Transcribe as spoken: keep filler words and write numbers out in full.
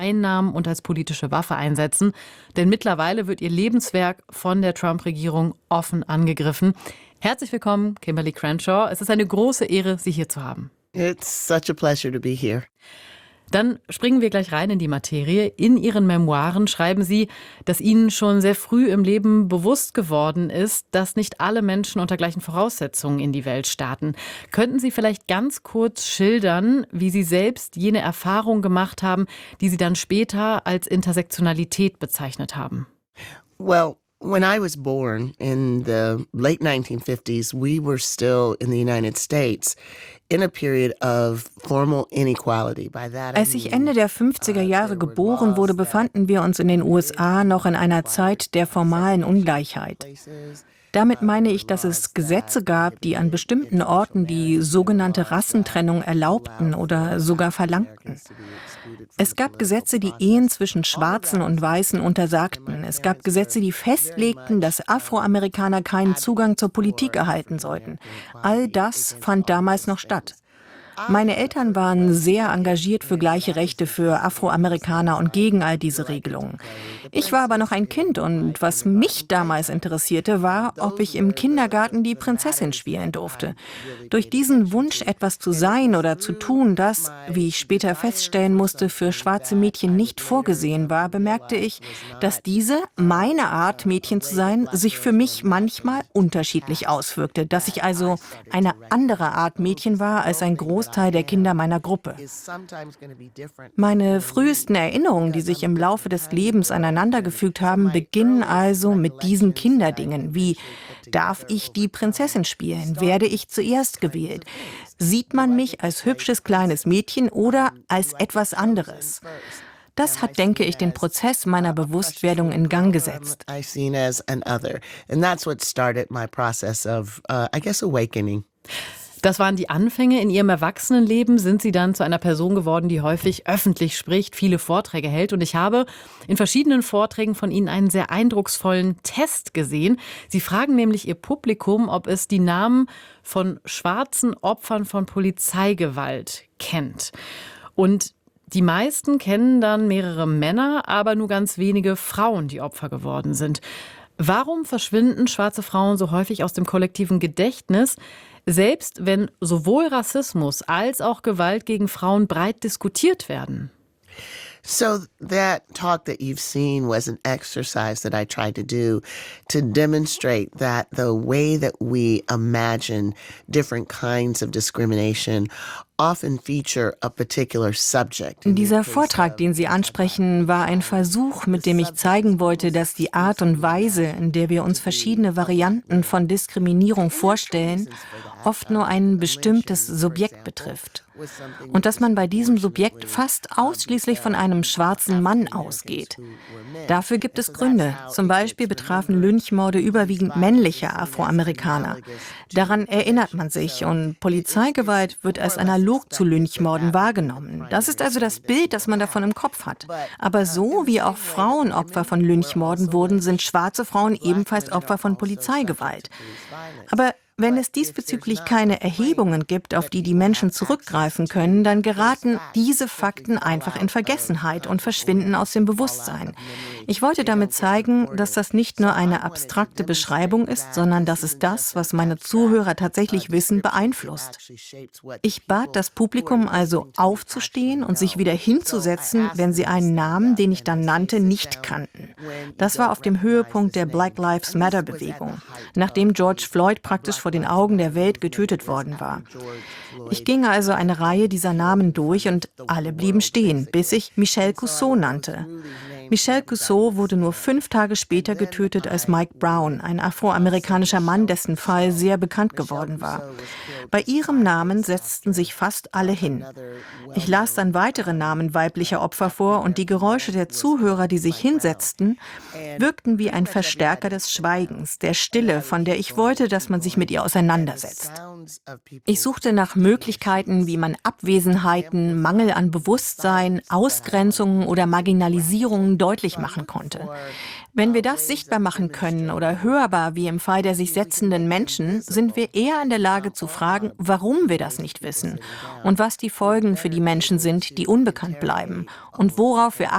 Einnahmen und als politische Waffe einsetzen. Denn mittlerweile wird ihr Lebenswerk von der Trump-Regierung offen angegriffen. Herzlich willkommen, Kimberlé Crenshaw. Es ist eine große Ehre, Sie hier zu haben. It's such a pleasure to be here. Dann springen wir gleich rein in die Materie. In Ihren Memoiren schreiben Sie, dass Ihnen schon sehr früh im Leben bewusst geworden ist, dass nicht alle Menschen unter gleichen Voraussetzungen in die Welt starten. Könnten Sie vielleicht ganz kurz schildern, wie Sie selbst jene Erfahrung gemacht haben, die Sie dann später als Intersektionalität bezeichnet haben? Well, when I was born in the late nineteen fifties, we were still in the United States in a period of formal inequality. By that I Als ich mean, Ende der fünfziger Jahre geboren wurde, befanden wir uns in den U S A noch in einer Zeit der formalen Ungleichheit. Damit meine ich, dass es Gesetze gab, die an bestimmten Orten die sogenannte Rassentrennung erlaubten oder sogar verlangten. Es gab Gesetze, die Ehen zwischen Schwarzen und Weißen untersagten. Es gab Gesetze, die festlegten, dass Afroamerikaner keinen Zugang zur Politik erhalten sollten. All das fand damals noch statt. Meine Eltern waren sehr engagiert für gleiche Rechte für Afroamerikaner und gegen all diese Regelungen. Ich war aber noch ein Kind und was mich damals interessierte, war, ob ich im Kindergarten die Prinzessin spielen durfte. Durch diesen Wunsch, etwas zu sein oder zu tun, das, wie ich später feststellen musste, für schwarze Mädchen nicht vorgesehen war, bemerkte ich, dass diese, meine Art, Mädchen zu sein, sich für mich manchmal unterschiedlich auswirkte, dass ich also eine andere Art Mädchen war als ein Großteil der Kinder meiner Gruppe. Meine frühesten Erinnerungen, die sich im Laufe des Lebens aneinandergefügt haben, beginnen also mit diesen Kinderdingen, wie: Darf ich die Prinzessin spielen? Werde ich zuerst gewählt? Sieht man mich als hübsches kleines Mädchen oder als etwas anderes? Das hat, denke ich, den Prozess meiner Bewusstwerdung in Gang gesetzt. Das waren die Anfänge. In Ihrem Erwachsenenleben sind Sie dann zu einer Person geworden, die häufig öffentlich spricht, viele Vorträge hält. Und ich habe in verschiedenen Vorträgen von Ihnen einen sehr eindrucksvollen Test gesehen. Sie fragen nämlich Ihr Publikum, ob es die Namen von schwarzen Opfern von Polizeigewalt kennt. Und die meisten kennen dann mehrere Männer, aber nur ganz wenige Frauen, die Opfer geworden sind. Warum verschwinden schwarze Frauen so häufig aus dem kollektiven Gedächtnis, selbst wenn sowohl Rassismus als auch Gewalt gegen Frauen breit diskutiert werden? So that talk that you've seen was an exercise that I tried to do to demonstrate that the way that we imagine different kinds of discrimination often feature a particular subject. Dieser Vortrag, den Sie ansprechen, war ein Versuch, mit dem ich zeigen wollte, dass die Art und Weise, in der wir uns verschiedene Varianten von Diskriminierung vorstellen, oft nur ein bestimmtes Subjekt betrifft. Und dass man bei diesem Subjekt fast ausschließlich von einem schwarzen Mann ausgeht. Dafür gibt es Gründe. Zum Beispiel betrafen Lynchmorde überwiegend männliche Afroamerikaner. Daran erinnert man sich und Polizeigewalt wird als analog zu Lynchmorden wahrgenommen. Das ist also das Bild, das man davon im Kopf hat. Aber so wie auch Frauen Opfer von Lynchmorden wurden, sind schwarze Frauen ebenfalls Opfer von Polizeigewalt. Aber wenn es diesbezüglich keine Erhebungen gibt, auf die die Menschen zurückgreifen können, dann geraten diese Fakten einfach in Vergessenheit und verschwinden aus dem Bewusstsein. Ich wollte damit zeigen, dass das nicht nur eine abstrakte Beschreibung ist, sondern dass es das, was meine Zuhörer tatsächlich wissen, beeinflusst. Ich bat das Publikum also aufzustehen und sich wieder hinzusetzen, wenn sie einen Namen, den ich dann nannte, nicht kannten. Das war auf dem Höhepunkt der Black Lives Matter-Bewegung, nachdem George Floyd praktisch vor den Augen der Welt getötet worden war. Ich ging also eine Reihe dieser Namen durch und alle blieben stehen, bis ich Michel Cusseau nannte. Michel Cusseau wurde nur fünf Tage später getötet als Mike Brown, ein afroamerikanischer Mann, dessen Fall sehr bekannt geworden war. Bei ihrem Namen setzten sich fast alle hin. Ich las dann weitere Namen weiblicher Opfer vor und die Geräusche der Zuhörer, die sich hinsetzten, wirkten wie ein Verstärker des Schweigens, der Stille, von der ich wollte, dass man sich mit ihr auseinandersetzt. Ich suchte nach Möglichkeiten, wie man Abwesenheiten, Mangel an Bewusstsein, Ausgrenzungen oder Marginalisierungen deutlich machen konnte. Wenn wir das sichtbar machen können oder hörbar wie im Fall der sich setzenden Menschen, sind wir eher in der Lage zu fragen, warum wir das nicht wissen und was die Folgen für die Menschen sind, die unbekannt bleiben und worauf wir